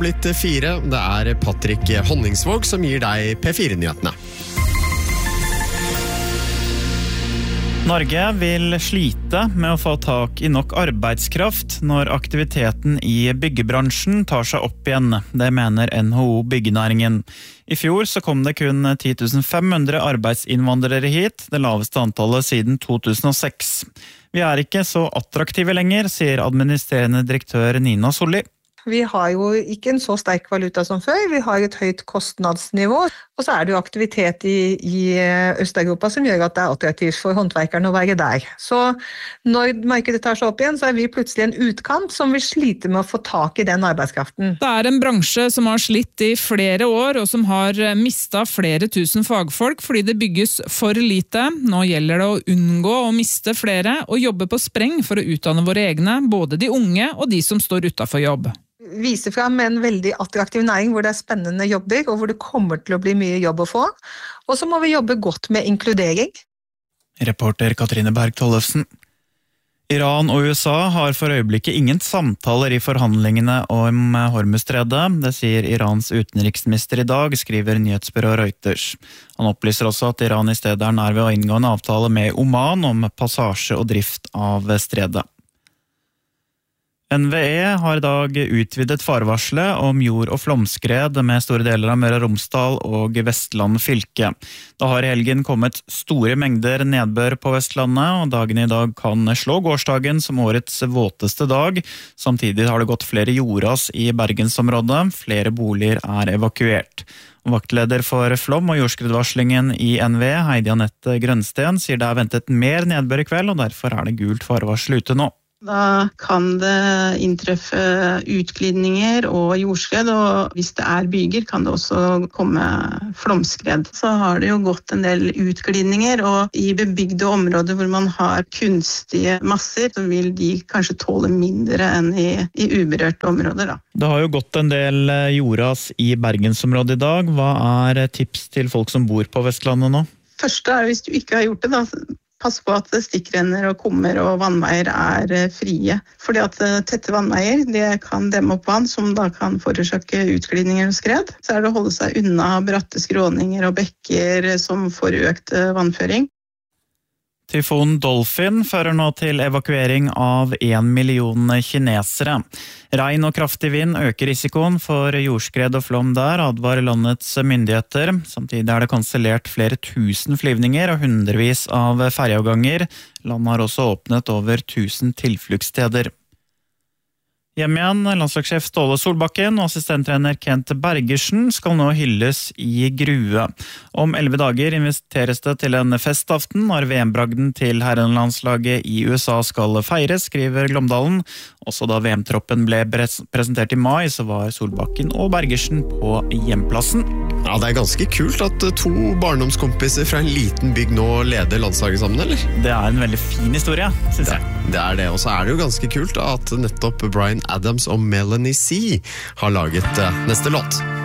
Blitt 4, det Patrick Honningsvåg som gir deg P4-nyhetene. Norge vil slite med å få tak I nok arbeidskraft når aktiviteten I byggebransjen tar seg opp igjen. Det mener NHO Byggenæringen. I fjor så kom det kun 10.500 arbeidsinnvandrere hit, det laveste antallet siden 2006. Vi ikke så attraktive lenger, sier administrerende direktør Nina Solli. Vi har jo ikke en så sterk valuta som før, vi har et høyt kostnadsnivå, og så det jo aktivitet I Øst-Europa som gjør at det attraktivt for håndverkerne å være der. Så når markedet tar seg opp igjen, så vi plutselig en utkant som vil slite med å få tak I den arbeidskraften. Det en bransje som har slitt I flere år, og som har mistet flere tusen fagfolk fordi det bygges for lite. Nå gjelder det å unngå å miste flere, og jobbe på spreng for å utdanne våre egne, både de unge og de som står utenfor jobb. Vise frem en veldig attraktiv næring hvor det spennende jobber, og hvor det kommer til å bli mye jobb å få. Og så må vi jobbe godt med inkludering. Reporter Katrine Berg Tollefsen. Iran og USA har for øyeblikket ingen samtaler I forhandlingene om Hormuzstredet. Det sier Irans utenriksminister I dag, skriver nyhetsbyrå Reuters. Han opplyser også at Iran I stedet nær ved å inngå en avtale med Oman om passasje og drift av stredet. NVE har I dag utvidet farvarslet om jord- og flomskred med store deler av Møre og Romsdal og Vestland fylke. Det har I helgen kommet store mengder nedbør på Vestlandet, og dagen I dag kan slå gårsdagen som årets våteste dag. Samtidig har det gått flere jordras I Bergensområdet, flere boliger evakuert. Vaktleder for flom- og jordskredvarslingen I NVE, Heidi Anette Grønsten, sier det ventet mer nedbør I kveld, og derfor det gult farvarsel ute nå. Da kan det inntreffe utglidninger og jordskred, og hvis det byger kan det også komme flomskred. Så har det jo gått en del utglidninger, og I bebygde områder hvor man har kunstige masser, så vil de kanskje tåle mindre enn I uberørte områder. Da. Det har jo gått en del jordas I Bergensområdet I dag. Hva tips til folk som bor på Vestlandet nå? Første hvis du ikke har gjort det, da. Pass på at stikkrenner og kummer og vannveier frie. Fordi at tette vannveier, det kan demme opp vann som da kan forårsake utglidninger og skred. Så det å holde seg unna bratte skråninger og bekker som får økt vannføring. Tyfon Dolphin fører nå til evakuering av 1 million kinesere. Regn og kraftig vind øker risikoen for jordskred og flom der, advarer landets myndigheter. Samtidig det kansellert flere tusen flyvninger og hundrevis av ferjeavganger. Landet har også åpnet over 1000 tilfluktssteder. Hjem igjen, landslagssjef Ståle Solbakken og assistenttrener Kent Bergersen skal nå hylles I Grue. Om 11 dager inviteres det til en festaften når VM-bragden til herrelandslaget I USA skal feires, skriver Glåmdalen. Også da VM-troppen ble presentert I mai, så var Solbakken og Bergersen på hjemplassen. Ja, det ganske kult at 2 barndomskompiser fra en liten bygd nå leder landslaget sammen, eller? Det en veldig fin historie, synes jeg. Det det, og så det jo ganske kult at nettopp Bryan Adams og Melanie C har laget neste låt.